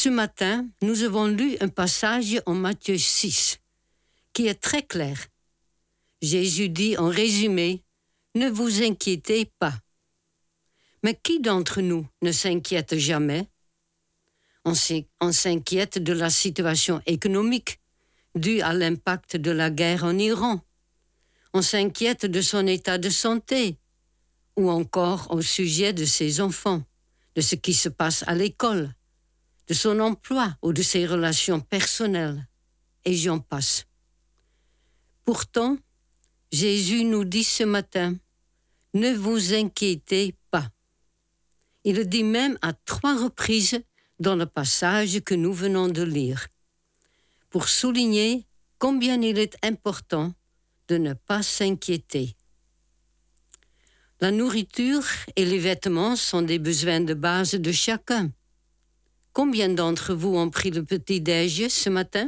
Ce matin, nous avons lu un passage en Matthieu 6 qui est très clair. Jésus dit en résumé, « Ne vous inquiétez pas ». Mais qui d'entre nous ne s'inquiète jamais? On s'inquiète de la situation économique due à l'impact de la guerre en Iran. On s'inquiète de son état de santé ou encore au sujet de ses enfants, de ce qui se passe à l'école, de son emploi ou de ses relations personnelles, et j'en passe. Pourtant, Jésus nous dit ce matin, « Ne vous inquiétez pas ». Il le dit même à 3 reprises dans le passage que nous venons de lire, pour souligner combien il est important de ne pas s'inquiéter. La nourriture et les vêtements sont des besoins de base de chacun. Combien d'entre vous ont pris le petit-déj ce matin?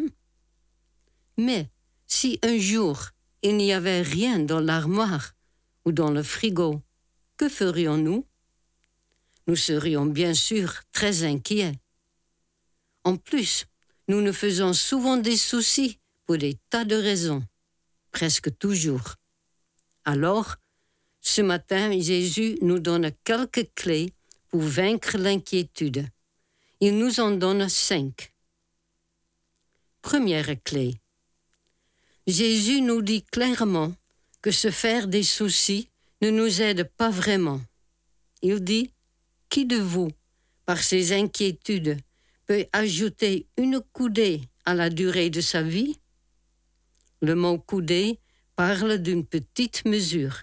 Mais si un jour il n'y avait rien dans l'armoire ou dans le frigo, que ferions-nous? Nous serions bien sûr très inquiets. En plus, nous nous faisons souvent des soucis pour des tas de raisons, presque toujours. Alors, ce matin, Jésus nous donne quelques clés pour vaincre l'inquiétude. Il nous en donne 5. Première clé. Jésus nous dit clairement que se faire des soucis ne nous aide pas vraiment. Il dit, « Qui de vous, par ses inquiétudes, peut ajouter une coudée à la durée de sa vie ?» Le mot « coudée » parle d'une petite mesure.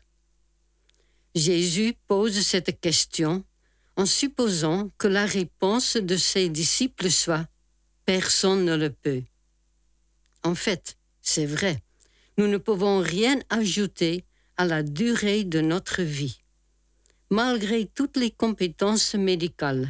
Jésus pose cette question en supposant que la réponse de ses disciples soit « Personne ne le peut ». En fait, c'est vrai, nous ne pouvons rien ajouter à la durée de notre vie, malgré toutes les compétences médicales.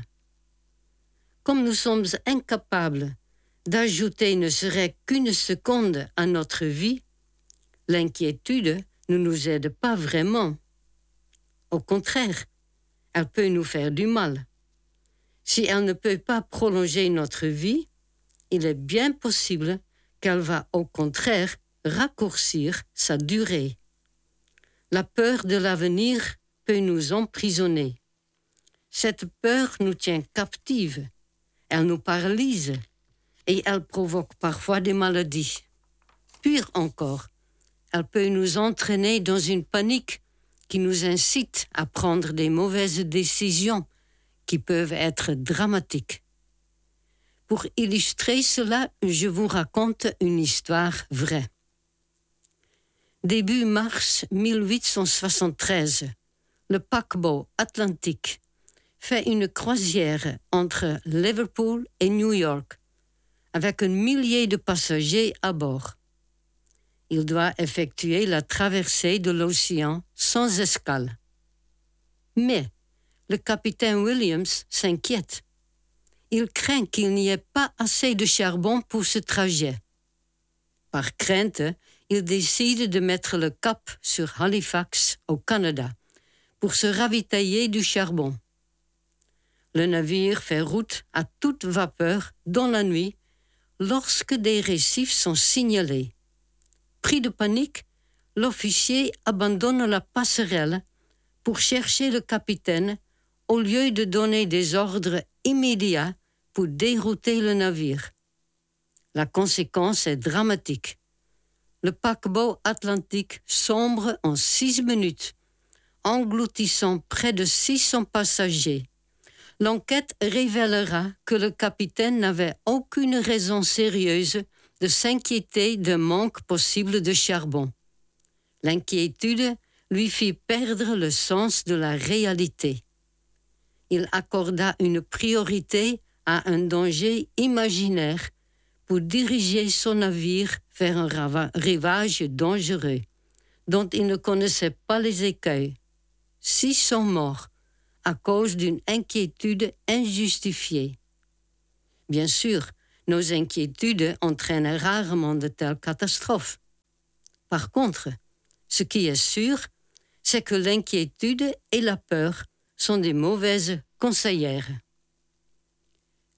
Comme nous sommes incapables d'ajouter ne serait qu'une seconde à notre vie, l'inquiétude ne nous aide pas vraiment. Au contraire, elle peut nous faire du mal. Si elle ne peut pas prolonger notre vie, il est bien possible qu'elle va au contraire raccourcir sa durée. La peur de l'avenir peut nous emprisonner. Cette peur nous tient captives, elle nous paralyse et elle provoque parfois des maladies. Pire encore, elle peut nous entraîner dans une panique qui nous incite à prendre des mauvaises décisions qui peuvent être dramatiques. Pour illustrer cela, je vous raconte une histoire vraie. Début mars 1873, le paquebot Atlantique fait une croisière entre Liverpool et New York avec un millier de passagers à bord. Il doit effectuer la traversée de l'océan sans escale. Mais le capitaine Williams s'inquiète. Il craint qu'il n'y ait pas assez de charbon pour ce trajet. Par crainte, il décide de mettre le cap sur Halifax, au Canada, pour se ravitailler du charbon. Le navire fait route à toute vapeur dans la nuit lorsque des récifs sont signalés. Pris de panique, l'officier abandonne la passerelle pour chercher le capitaine au lieu de donner des ordres immédiats pour dérouter le navire. La conséquence est dramatique. Le paquebot Atlantique sombre en 6 minutes, engloutissant près de 600 passagers. L'enquête révélera que le capitaine n'avait aucune raison sérieuse de s'inquiéter d'un manque possible de charbon. L'inquiétude lui fit perdre le sens de la réalité. Il accorda une priorité à un danger imaginaire pour diriger son navire vers un rivage dangereux dont il ne connaissait pas les écueils. 600 morts à cause d'une inquiétude injustifiée. Bien sûr, nos inquiétudes entraînent rarement de telles catastrophes. Par contre, ce qui est sûr, c'est que l'inquiétude et la peur sont des mauvaises conseillères.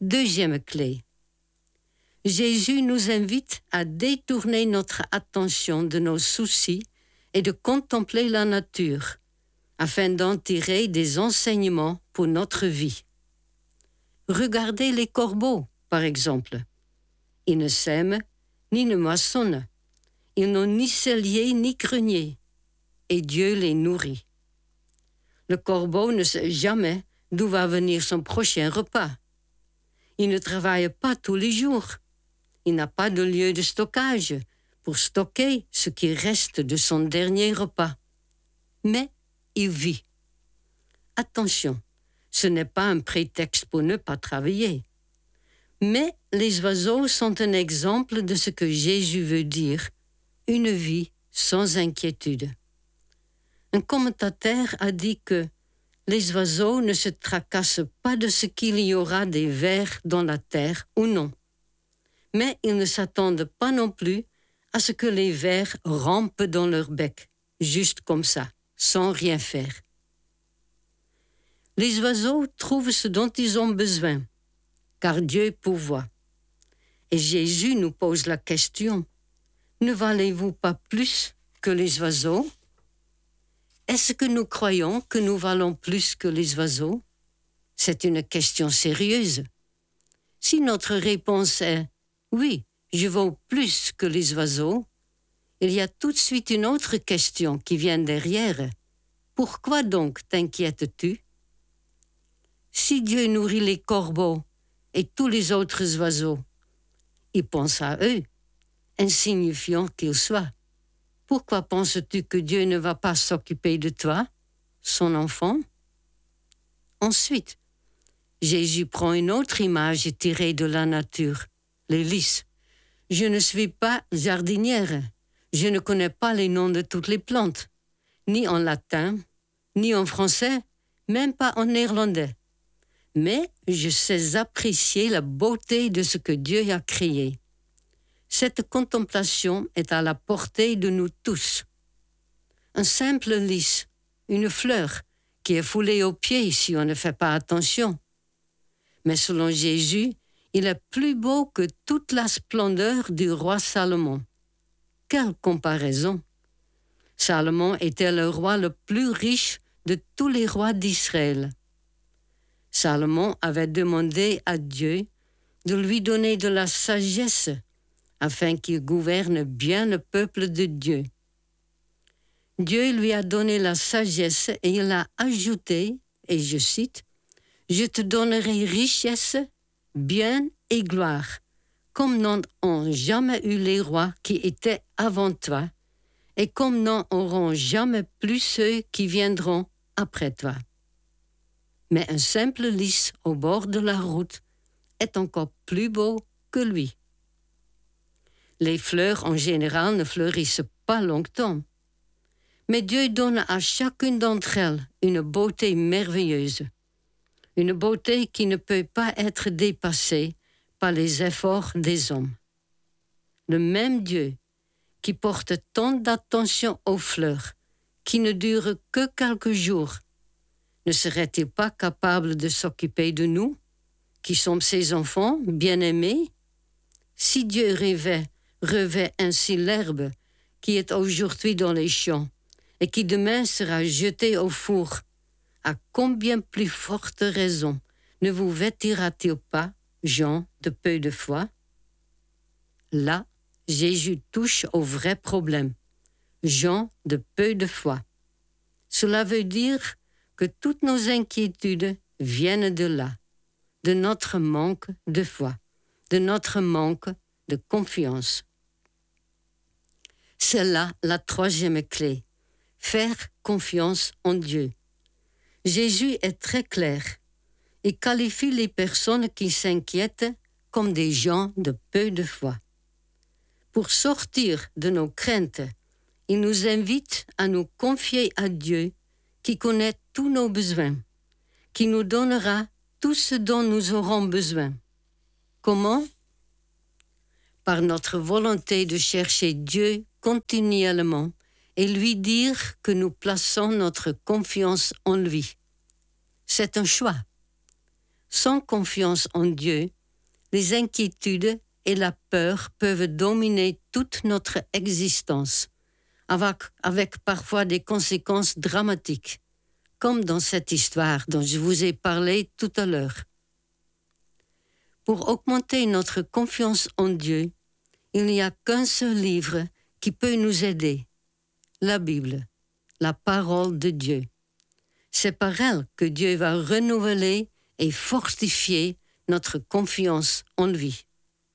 Deuxième clé. Jésus nous invite à détourner notre attention de nos soucis et de contempler la nature, afin d'en tirer des enseignements pour notre vie. Regardez les corbeaux, par exemple. Ils ne sèment ni ne moissonnent. Ils n'ont ni cellier ni grenier, et Dieu les nourrit. Le corbeau ne sait jamais d'où va venir son prochain repas. Il ne travaille pas tous les jours. Il n'a pas de lieu de stockage pour stocker ce qui reste de son dernier repas. Mais il vit. Attention, ce n'est pas un prétexte pour ne pas travailler. Mais les oiseaux sont un exemple de ce que Jésus veut dire, une vie sans inquiétude. Un commentateur a dit que les oiseaux ne se tracassent pas de ce qu'il y aura des vers dans la terre ou non. Mais ils ne s'attendent pas non plus à ce que les vers rampent dans leur bec, juste comme ça, sans rien faire. Les oiseaux trouvent ce dont ils ont besoin, car Dieu pourvoit. Et Jésus nous pose la question, ne valez-vous pas plus que les oiseaux? Est-ce que nous croyons que nous valons plus que les oiseaux? C'est une question sérieuse. Si notre réponse est « oui, je vaux plus que les oiseaux », il y a tout de suite une autre question qui vient derrière. Pourquoi donc t'inquiètes-tu? Si Dieu nourrit les corbeaux et tous les autres oiseaux, il pense à eux, insignifiants qu'ils soient. Pourquoi penses-tu que Dieu ne va pas s'occuper de toi, son enfant? Ensuite, Jésus prend une autre image tirée de la nature, les lys. Je ne suis pas jardinière, je ne connais pas les noms de toutes les plantes, ni en latin, ni en français, même pas en néerlandais. Mais je sais apprécier la beauté de ce que Dieu a créé. Cette contemplation est à la portée de nous tous. Un simple lys, une fleur qui est foulée aux pieds si on ne fait pas attention. Mais selon Jésus, il est plus beau que toute la splendeur du roi Salomon. Quelle comparaison! Salomon était le roi le plus riche de tous les rois d'Israël. Salomon avait demandé à Dieu de lui donner de la sagesse afin qu'il gouverne bien le peuple de Dieu. Dieu lui a donné la sagesse et il a ajouté, et je cite, « Je te donnerai richesse, bien et gloire, comme n'en ont jamais eu les rois qui étaient avant toi, et comme n'en auront jamais plus ceux qui viendront après toi. » Mais un simple lys au bord de la route est encore plus beau que lui. Les fleurs en général ne fleurissent pas longtemps. Mais Dieu donne à chacune d'entre elles une beauté merveilleuse. Une beauté qui ne peut pas être dépassée par les efforts des hommes. Le même Dieu qui porte tant d'attention aux fleurs, qui ne durent que quelques jours, ne serait-il pas capable de s'occuper de nous, qui sommes ses enfants bien-aimés? Si Dieu revêt ainsi l'herbe qui est aujourd'hui dans les champs et qui demain sera jetée au four, à combien plus forte raison ne vous vêtira-t-il pas, gens de peu de foi? Là, Jésus touche au vrai problème, gens de peu de foi. Cela veut dire que toutes nos inquiétudes viennent de là, de notre manque de foi, de notre manque de confiance. C'est là la troisième clé, faire confiance en Dieu. Jésus est très clair et qualifie les personnes qui s'inquiètent comme des gens de peu de foi. Pour sortir de nos craintes, il nous invite à nous confier à Dieu qui connaît tous nos besoins, qui nous donnera tout ce dont nous aurons besoin. Comment? Par notre volonté de chercher Dieu continuellement et lui dire que nous plaçons notre confiance en lui. C'est un choix. Sans confiance en Dieu, les inquiétudes et la peur peuvent dominer toute notre existence, avec parfois des conséquences dramatiques, comme dans cette histoire dont je vous ai parlé tout à l'heure. Pour augmenter notre confiance en Dieu, il n'y a qu'un seul livre qui peut nous aider, la Bible, la parole de Dieu. C'est par elle que Dieu va renouveler et fortifier notre confiance en lui.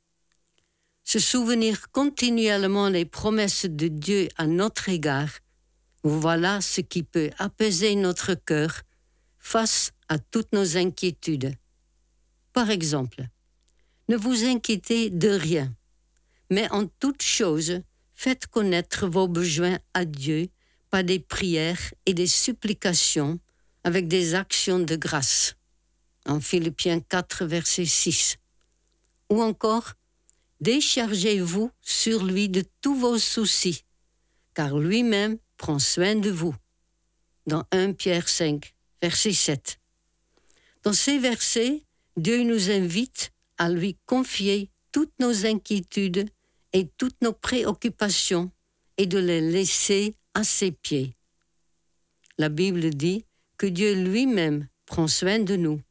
Se souvenir continuellement les promesses de Dieu à notre égard, voilà ce qui peut apaiser notre cœur face à toutes nos inquiétudes. Par exemple, ne vous inquiétez de rien, mais en toute chose, faites connaître vos besoins à Dieu par des prières et des supplications avec des actions de grâce. En Philippiens 4, verset 6. Ou encore, déchargez-vous sur lui de tous vos soucis, car lui-même prend soin de vous. Dans 1 Pierre 5, verset 7. Dans ces versets, Dieu nous invite à lui confier toutes nos inquiétudes et toutes nos préoccupations et de les laisser à ses pieds. La Bible dit que Dieu lui-même prend soin de nous.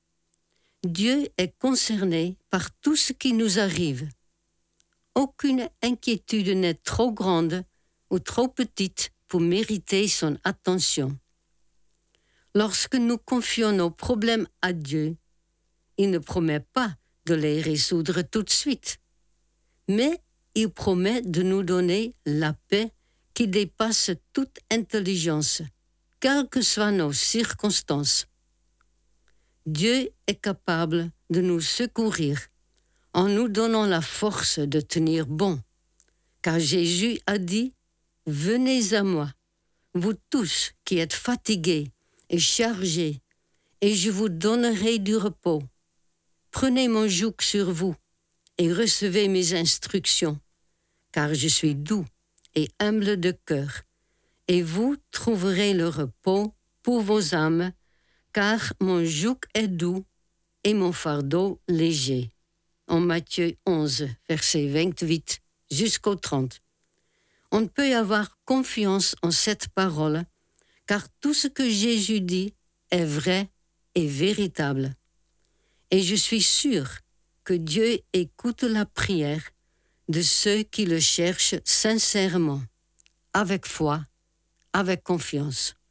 Dieu est concerné par tout ce qui nous arrive. Aucune inquiétude n'est trop grande ou trop petite pour mériter son attention. Lorsque nous confions nos problèmes à Dieu, il ne promet pas de les résoudre tout de suite, mais il promet de nous donner la paix qui dépasse toute intelligence, quelles que soient nos circonstances. Dieu est capable de nous secourir en nous donnant la force de tenir bon, car Jésus a dit « Venez à moi, vous tous qui êtes fatigués et chargés, et je vous donnerai du repos. Prenez mon joug sur vous et recevez mes instructions, car je suis doux et humble de cœur, et vous trouverez le repos pour vos âmes, car mon joug est doux et mon fardeau léger. » En Matthieu 11, verset 28 jusqu'au 30. On peut avoir confiance en cette parole, car tout ce que Jésus dit est vrai et véritable. Et je suis sûre que Dieu écoute la prière de ceux qui le cherchent sincèrement, avec foi, avec confiance.